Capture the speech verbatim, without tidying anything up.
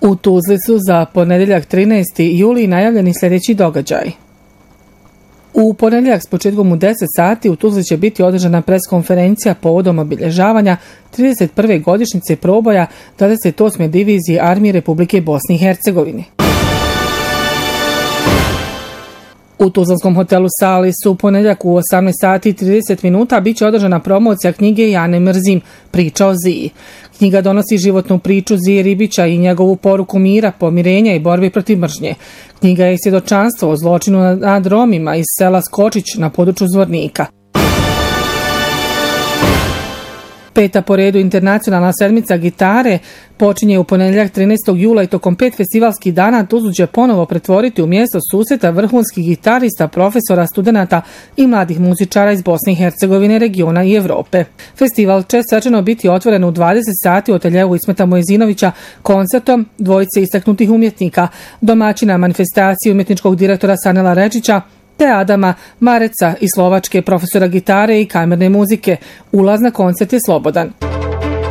U Tuzli su za ponedjeljak trinaesti juli najavljeni sljedeći događaj. U ponedjeljak s početkom u deset sati u Tuzli će biti održana preskonferencija povodom obilježavanja trideset prve godišnjice proboja dvadeset osme divizije Armije Republike Bosne i Hercegovine. U tuzlanskom hotelu Sali su u ponedjeljak u osamnaest sati i trideset minuta bit će održana promocija knjige Jane Mrzim, Priča o Ziji. Knjiga donosi životnu priču Zije Ribića i njegovu poruku mira, pomirenja i borbe protiv mržnje. Knjiga je svjedočanstvo o zločinu nad Romima iz sela Skočić na području Zvornika. Peta po redu internacionalna sedmica gitare počinje u ponedjeljak trinaestog jula i tokom pet festivalskih dana Tuzlu će ponovo pretvoriti u mjesto susreta vrhunskih gitarista, profesora, studenata i mladih muzičara iz Bosne i Hercegovine, regiona i Europe. Festival će svečano biti otvoren u dvadeset sati u ateljevu Ismeta Mojezinovića koncertom dvojice istaknutih umjetnika, domaćina manifestacije umjetničkog direktora Sanela Rečića, te Adama Mareca iz Slovačke, profesora gitare i kamerne muzike. Ulaz na koncert je slobodan.